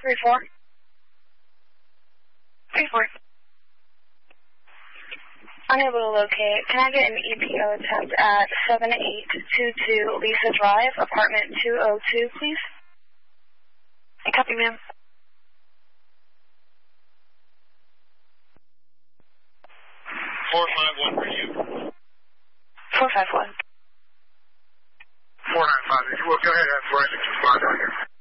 3-4. 3-4. Unable to locate. Can I get an EPO attempt at 7822 Lisa Drive, apartment 202, please? Copy, ma'am. 451 for you. 451. 495. If you will go ahead and have forensics respond out here.